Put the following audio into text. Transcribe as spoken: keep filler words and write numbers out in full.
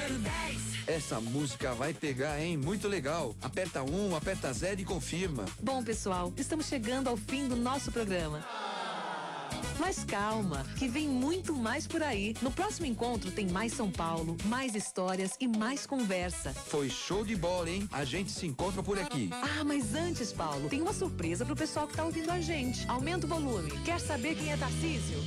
zero dez. Essa música vai pegar, hein? Muito legal. Aperta um, aperta zero e confirma. Bom, pessoal, estamos chegando ao fim do nosso programa. Mas calma, que vem muito mais por aí. No próximo encontro tem mais São Paulo, mais histórias e mais conversa. Foi show de bola, hein? A gente se encontra por aqui. Ah, mas antes, Paulo, tem uma surpresa pro pessoal que tá ouvindo a gente. Aumenta o volume. Quer saber quem é Tarcísio?